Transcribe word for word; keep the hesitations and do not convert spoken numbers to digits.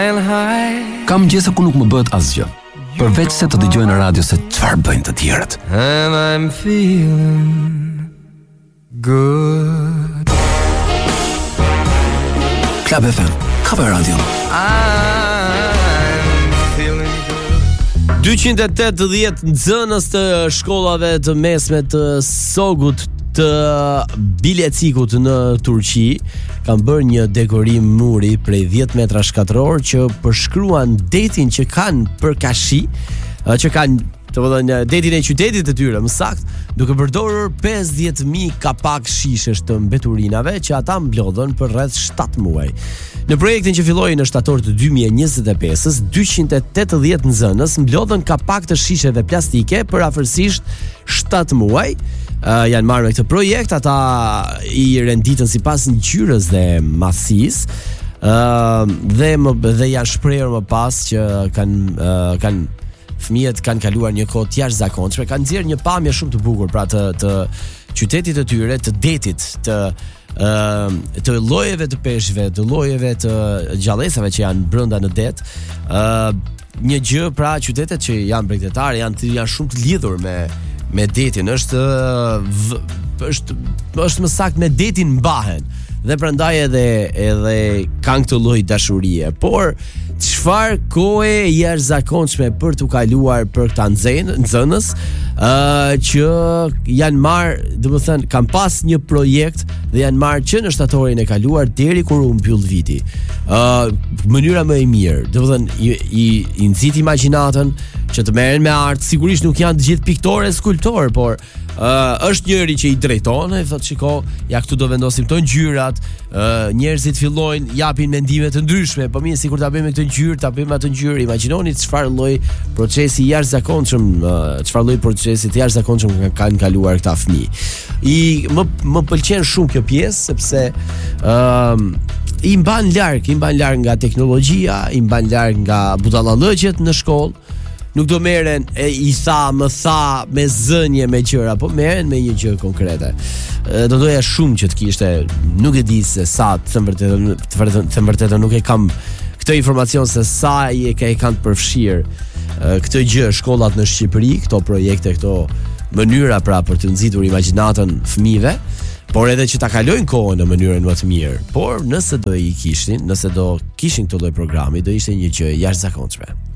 Kam mëngjese ku nuk më bëhet asgjë, përveç se të dëgjoj në radio se çfarë bëjnë të tjerët. And I'm feeling good. Club F M, Cover Radio. I'm feeling good. dyqind e tetëdhjetë nxënës të shkollave të mesme të Sogut të Bilecikut në Turqi kanë bërë një dekorim muri prej dhjetë metra shkatror që përshkruan detin që kanë për kashi, që kanë të vëllën detin e qytetit të tyre, më sakt, duke përdorur pesëdhjetë mijë kapak shishesh të mbeturinave që ata mblodhen për rreth shtatë muaj. Në projektin që filloi në shtator të dy mijë e njëzet e pesës, dyqind e tetëdhjetë nxënës mblodhen kapak të shisheve plastike për afërsisht shtatë muaj. Uh, janë marrë me këtë projekt, ata i renditën sipas ngjyrës dhe masisë, uh, dhe më, dhe janë shprehur më pas që kanë uh, kanë fëmijët kanë kaluar një kohë të jashtëzakonshme, kanë nxjerrë një pamje shumë të bukur pra të, të qytetit të tyre, të detit, të uh, të llojeve të peshqve, të llojeve të gjallësave që janë brenda në det. Uh, një gjë pra qytetet që janë bregdetar janë janë shumë të lidhur me me detin, është v, është është më saktë me detin mbahen dhe prandaj edhe edhe kanë këtë lloj dashurie. Por çfarë kohe jashtëzakonshme për të kaluar për këta nxënës, ë uh, që janë marrë, domethënë kanë pas një projekt dhe janë marrë që në shtatorin e kaluar deri kur u mbyll viti. ë uh, mënyra më e mirë, domethënë i, i, i nxit imagjinatën që të merren me art. Sigurisht nuk janë të gjithë piktorë, skulptorë, por uh, është njëri që i drejton, i thotë shiko, ja këtu do vendosim këto ngjyrat, uh, njerëzit fillojnë japin mendime të ndryshme, po mirë sikur ta bëjmë këtë ngjyrë, ta bëjmë atë ngjyrë. Imagjinoni çfarë lloj procesi i jashtëzakonshëm, uh, çfarë lloj procesi të jashtëzakonshëm kanë kaluar këta fëmijë. I më më pëlqen shumë kjo pjesë sepse ë uh, i mban larg, i mban larg nga teknologjia, i mban larg nga budallallëqet në shkollë. Nuk do merren e i tha, më tha, me zënje, me gjëra, po merren me një gjë konkrete. E, do doja shumë që të kishte, nuk e di se sa të vërtetë, të vërtetë nuk e kam këtë informacion se sa i e ka e kanë të përfshirë këtë gjë shkollat në Shqipëri, këto projekte, këto mënyra pra për të nxitur imagjinatën fëmijëve, por edhe që ta kalojnë kohën në mënyrën më të mirë. Por nëse do i kishin, nëse do kishin këtë lloj programi, do ishte një gjë jashtëzakonshme.